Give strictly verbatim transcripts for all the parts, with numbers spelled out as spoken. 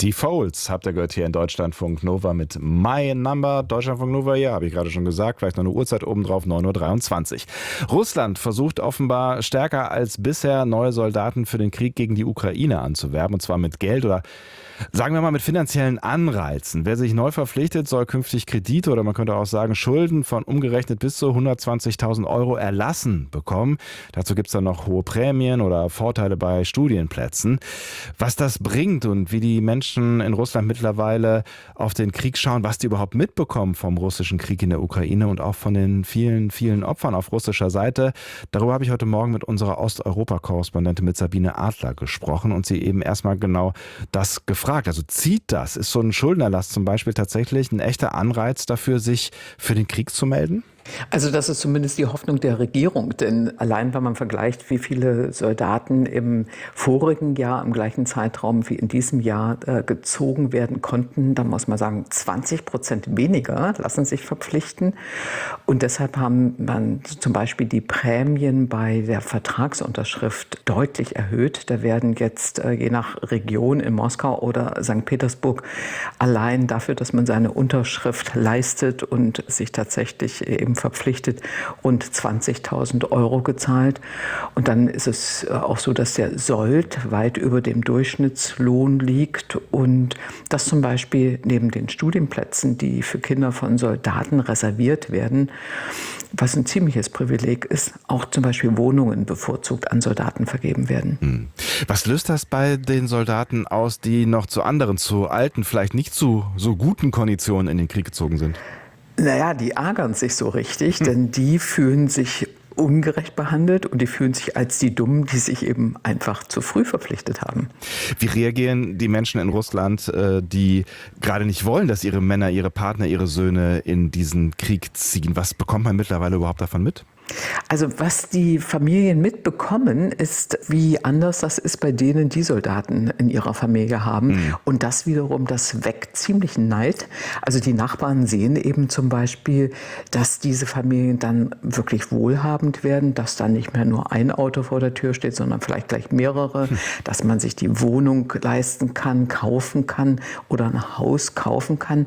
Die Folds habt ihr gehört hier in Deutschlandfunk Nova mit My Number. Deutschlandfunk Nova, ja, habe ich gerade schon gesagt. Vielleicht noch eine Uhrzeit obendrauf, neun Uhr dreiundzwanzig. Russland versucht offenbar stärker als bisher neue Soldaten für den Krieg gegen die Ukraine anzuwerben. Und zwar mit Geld oder sagen wir mal mit finanziellen Anreizen. Wer sich neu verpflichtet, soll künftig Kredite oder man könnte auch sagen Schulden von umgerechnet bis zu hundertzwanzigtausend Euro erlassen bekommen. Dazu gibt es dann noch hohe Prämien oder Vorteile bei Studienplätzen. Was das bringt und wie die Menschen in Russland mittlerweile auf den Krieg schauen, was die überhaupt mitbekommen vom russischen Krieg in der Ukraine und auch von den vielen, vielen Opfern auf russischer Seite. Darüber habe ich heute Morgen mit unserer Osteuropa-Korrespondentin mit Sabine Adler gesprochen und sie eben erstmal genau das gefragt. Also zieht das? Ist so ein Schuldenerlass zum Beispiel tatsächlich ein echter Anreiz dafür, sich für den Krieg zu melden? Also das ist zumindest die Hoffnung der Regierung, denn allein wenn man vergleicht, wie viele Soldaten im vorigen Jahr im gleichen Zeitraum wie in diesem Jahr äh, gezogen werden konnten, dann muss man sagen, zwanzig Prozent weniger lassen sich verpflichten. Und deshalb haben man zum Beispiel die Prämien bei der Vertragsunterschrift deutlich erhöht. Da werden jetzt äh, je nach Region in Moskau oder Sankt Petersburg allein dafür, dass man seine Unterschrift leistet und sich tatsächlich eben verpflichtet, rund zwanzigtausend Euro gezahlt. Und dann ist es auch so, dass der Sold weit über dem Durchschnittslohn liegt und dass zum Beispiel neben den Studienplätzen, die für Kinder von Soldaten reserviert werden, was ein ziemliches Privileg ist, auch zum Beispiel Wohnungen bevorzugt an Soldaten vergeben werden. Hm. Was löst das bei den Soldaten aus, die noch zu anderen, zu alten, vielleicht nicht zu so guten Konditionen in den Krieg gezogen sind? Naja, die ärgern sich so richtig, denn die fühlen sich ungerecht behandelt und die fühlen sich als die Dummen, die sich eben einfach zu früh verpflichtet haben. Wie reagieren die Menschen in Russland, die gerade nicht wollen, dass ihre Männer, ihre Partner, ihre Söhne in diesen Krieg ziehen? Was bekommt man mittlerweile überhaupt davon mit? Also was die Familien mitbekommen, ist, wie anders das ist bei denen, die Soldaten in ihrer Familie haben. Mhm. Und das wiederum, das weckt ziemlichen Neid. Also die Nachbarn sehen eben zum Beispiel, dass diese Familien dann wirklich wohlhabend werden, dass dann nicht mehr nur ein Auto vor der Tür steht, sondern vielleicht gleich mehrere, mhm. dass man sich die Wohnung leisten kann, kaufen kann oder ein Haus kaufen kann.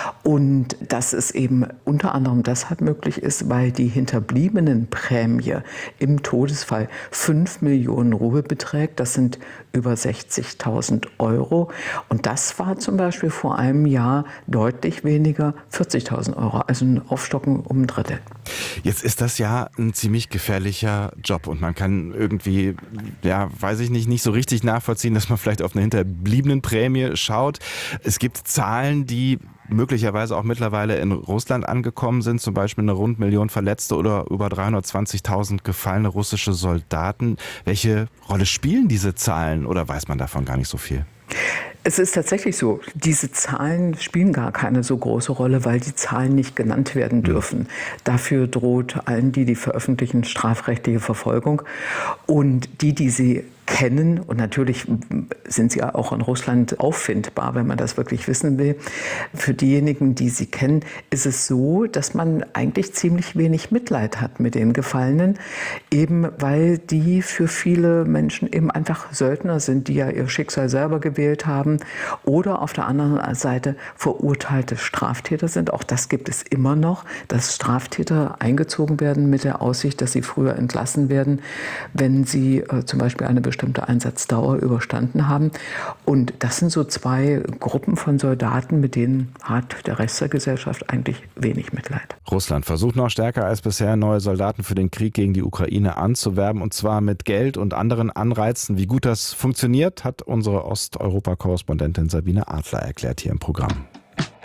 Und dass es eben unter anderem deshalb möglich ist, weil die Hinterbliebenen Prämie im Todesfall fünf Millionen Rubel beträgt. Das sind über sechzigtausend Euro. Und das war zum Beispiel vor einem Jahr deutlich weniger, vierzigtausend Euro. Also ein Aufstocken um ein Drittel. Jetzt ist das ja ein ziemlich gefährlicher Job und man kann irgendwie, ja, weiß ich nicht, nicht so richtig nachvollziehen, dass man vielleicht auf eine hinterbliebenen Prämie schaut. Es gibt Zahlen, die möglicherweise auch mittlerweile in Russland angekommen sind, zum Beispiel eine rund Million Verletzte oder über dreihundertzwanzigtausend gefallene russische Soldaten. Welche Rolle spielen diese Zahlen oder weiß man davon gar nicht so viel? Es ist tatsächlich so, diese Zahlen spielen gar keine so große Rolle, weil die Zahlen nicht genannt werden dürfen. Dafür droht allen, die die veröffentlichen, strafrechtliche Verfolgung. Und die, die sie kennen, und natürlich sind sie ja auch in Russland auffindbar, wenn man das wirklich wissen will. Für diejenigen, die sie kennen, ist es so, dass man eigentlich ziemlich wenig Mitleid hat mit den Gefallenen, eben weil die für viele Menschen eben einfach Söldner sind, die ja ihr Schicksal selber gewählt haben oder auf der anderen Seite verurteilte Straftäter sind. Auch das gibt es immer noch, dass Straftäter eingezogen werden mit der Aussicht, dass sie früher entlassen werden, wenn sie äh, zum Beispiel eine bestimmte Einsatzdauer überstanden haben. Und das sind so zwei Gruppen von Soldaten, mit denen hat der Rest der Gesellschaft eigentlich wenig Mitleid. Russland versucht noch stärker als bisher, neue Soldaten für den Krieg gegen die Ukraine anzuwerben, und zwar mit Geld und anderen Anreizen. Wie gut das funktioniert, hat unsere Osteuropa-Korrespondentin Sabine Adler erklärt hier im Programm.